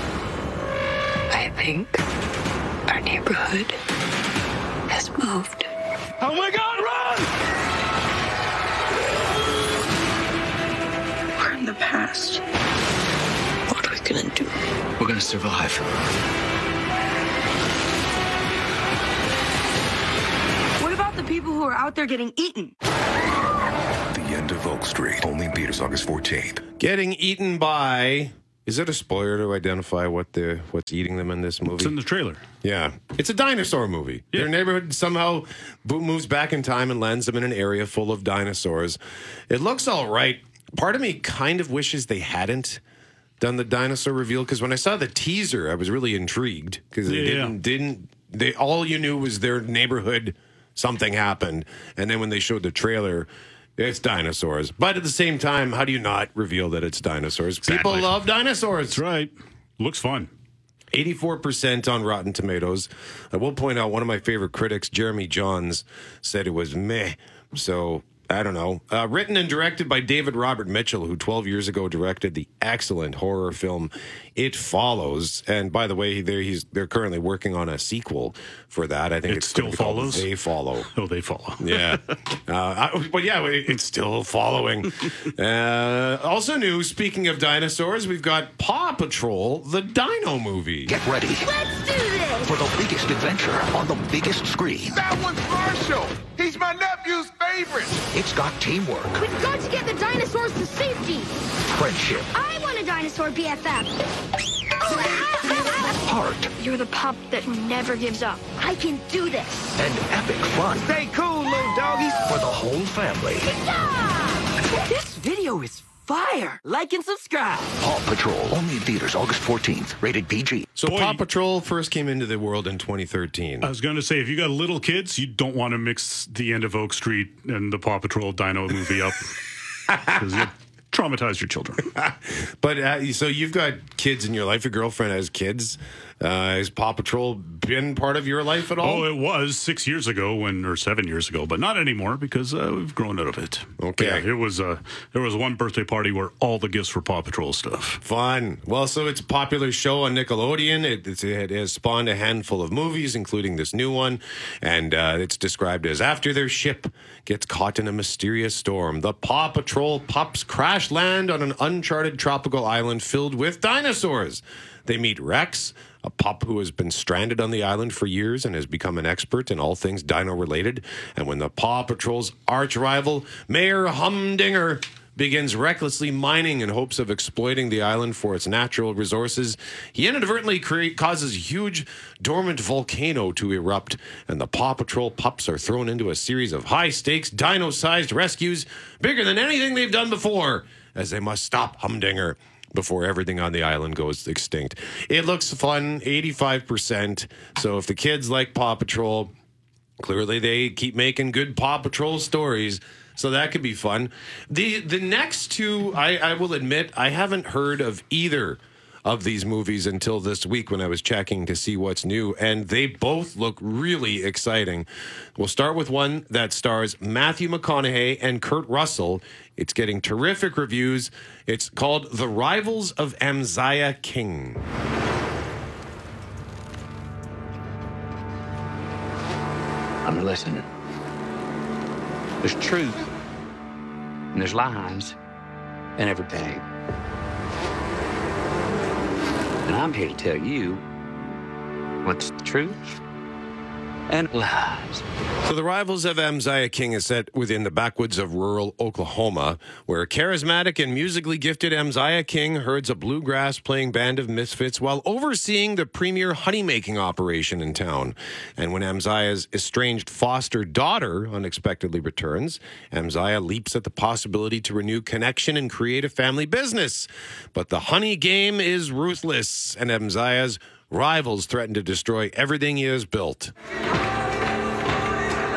I think our neighborhood has moved. Oh my God, run! We're in the past. What are we gonna do? We're gonna survive. What about the people who are out there getting eaten? The end of Oak Street, only in theaters August fourteenth. Getting eaten by... Is it a spoiler to identify what the what's eating them in this movie? It's in the trailer. Yeah. It's a dinosaur movie. Yeah. Their neighborhood somehow bo- moves back in time and lands them in an area full of dinosaurs. It looks all right. Part of me kind of wishes they hadn't done the dinosaur reveal, because when I saw the teaser, I was really intrigued, because they Yeah, didn't, yeah. didn't, they, all you knew was their neighborhood, something happened. And then when they showed the trailer, it's dinosaurs. But at the same time, how do you not reveal that it's dinosaurs? People love dinosaurs. That's right. Looks fun. eighty-four percent on Rotten Tomatoes. I will point out one of my favorite critics, Jeremy Johns, said it was meh. So, I don't know. Uh, written and directed by David Robert Mitchell, who twelve years ago directed the excellent horror film It Follows. And by the way, they're, he's, they're currently working on a sequel for that. I think It it's still gonna be called follows? They Follow. Oh, they follow. Yeah. uh, I, but yeah, it- it's still following. Uh, also new, speaking of dinosaurs, we've got Paw Patrol, the Dino movie. Get ready Let's do this! for the biggest adventure on the biggest screen. That one's Marshall! He's my nephew's favorite! It's got teamwork, We've got to get the dinosaurs to safety! friendship, I want a dinosaur B F F! heart, You're the pup that never gives up. I can do this! and epic fun Stay cool, little doggies! for the whole family. This video is fire! Like and subscribe! Paw Patrol, only in theaters August fourteenth, rated P G. So Boy, Paw Patrol first came into the world in twenty thirteen. I was going to say, if you got little kids, you don't want to mix the end of Oak Street and the Paw Patrol Dino movie up, because you traumatize your children. But uh, so you've got kids in your life. Your girlfriend has kids. Uh, has Paw Patrol been part of your life at all? Oh, it was six years ago, when or seven years ago, but not anymore because uh, we've grown out of it. Okay. But yeah, it was uh, there was one birthday party where all the gifts were Paw Patrol stuff. Fun. Well, so it's a popular show on Nickelodeon. It, it's, it has spawned a handful of movies, including this new one. And uh, it's described as after their ship gets caught in a mysterious storm, the Paw Patrol pups crash land on an uncharted tropical island filled with dinosaurs. They meet Rex, a pup who has been stranded on the island for years and has become an expert in all things dino-related. And when the Paw Patrol's arch-rival, Mayor Humdinger, begins recklessly mining in hopes of exploiting the island for its natural resources, he inadvertently create, causes a huge dormant volcano to erupt, and the Paw Patrol pups are thrown into a series of high-stakes, dino-sized rescues bigger than anything they've done before, as they must stop Humdinger before everything on the island goes extinct. It looks fun, eighty-five percent. So if the kids like Paw Patrol, clearly they keep making good Paw Patrol stories. So that could be fun. The the next two, I, I will admit, I haven't heard of either of these movies until this week when I was checking to see what's new, and they both look really exciting. We'll start with one that stars Matthew McConaughey and Kurt Russell. It's getting terrific reviews. It's called The Rivals of Amziah King. I'm gonna listen. There's truth, and there's lies in everything. And I'm here to tell you what's the truth and lies. So The Rivals of Amziah King is set within the backwoods of rural Oklahoma, where charismatic and musically gifted Amziah King herds a bluegrass-playing band of misfits while overseeing the premier honey-making operation in town. And when Amziah's estranged foster daughter unexpectedly returns, Amziah leaps at the possibility to renew connection and create a family business. But the honey game is ruthless, and Amziah's rivals threaten to destroy everything he has built.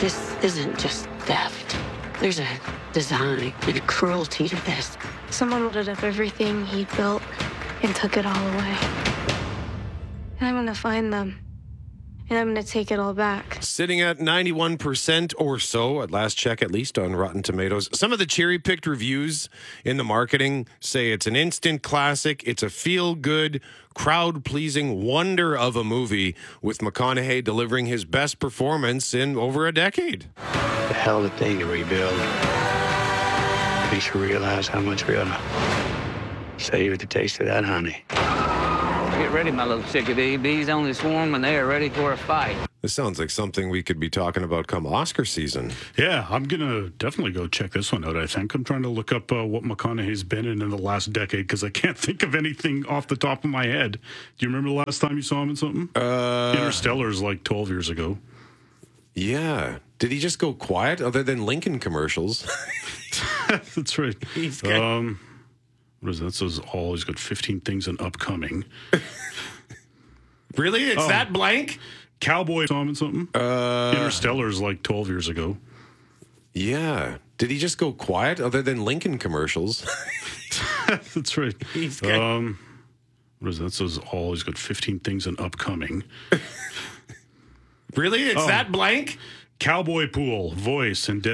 This isn't just theft. There's a design and a cruelty to this. Someone loaded up everything he built and took it all away. And I'm gonna find them. And I'm gonna take it all back. Sitting at ninety-one percent or so, at last check at least, on Rotten Tomatoes. Some of the cherry-picked reviews in the marketing say it's an instant classic, it's a feel-good, crowd-pleasing wonder of a movie, with McConaughey delivering his best performance in over a decade. The hell of a thing to rebuild. Makes you realize how much we ought to savor the taste of that honey. Get ready, my little chickadee. Bees only swarm when they are ready for a fight. This sounds like something we could be talking about come Oscar season. Yeah, I'm going to definitely go check this one out, I think. I'm trying to look up uh, what McConaughey's been in in the last decade because I can't think of anything off the top of my head. Do you remember the last time you saw him in something? Uh, Interstellar is like twelve years ago. Yeah. Did he just go quiet other than Lincoln commercials? That's right. He's got... Um, what is that? It says all. He's got fifteen things in upcoming. Really? It's Oh. that blank? Cowboy saw him in something? Uh, Interstellar is like twelve years ago. Yeah. Did he just go quiet other than Lincoln commercials? That's right. He's got... Um, what is that? It says all. He's got fifteen things in upcoming. Really? It's Oh. that blank? Cowboy Pool, voice, and